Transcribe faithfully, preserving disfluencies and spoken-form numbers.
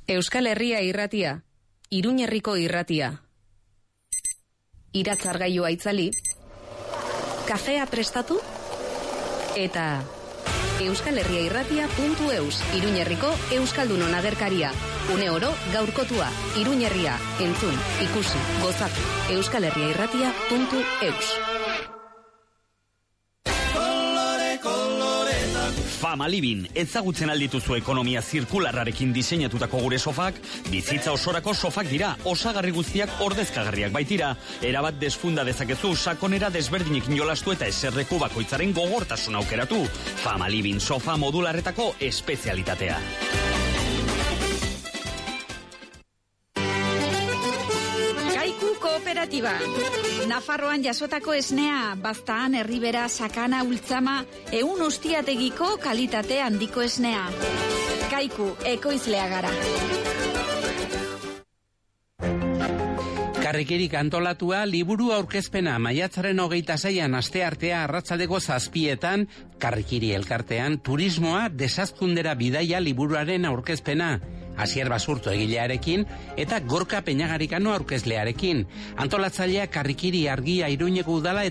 Euskal Herria irratia, Iruñerriko irratia. Iratzargailua itzali, kafea prestatu, eta euskal herria irratia puntu eus, Iruñerriko Euskaldunon agerkaria. Une oro gaurkotua, Iruñerria, entzun, ikusi, gozatu, euskal herria irratia puntu eus. Famalibin, ezagutzen aldituzu ekonomia zirkularrarekin diseinatutako gure sofak, bizitza osorako sofak dira, osagarri guztiak ordezkagarriak baitira, erabat desfunda dezakezu, sakonera desberdinekin jolastu eta eserreku bakoitzaren gogortasun aukeratu. Famalibin sofa modularretako espezialitatea. Kooperatiba. Nafarroan jasotako esnea, Baztaan, Herribera, Sakana, Ultzama, ehun ustiategiko kalitate handiko esnea. Kaiku, ekoizlea gara. Karrikirik antolatua liburu aurkezpena maiatzaren hogeita seian asteartea arratsaldeko zazpietan, Karrikiri elkartean turismoa desazkundera bidaia liburuaren aurkezpena. Asier Basurto egilearekin eta Gorka Peñagarikano aurkezlearekin. Antolatzailea Karrikiri Argia Iruñeko udala eta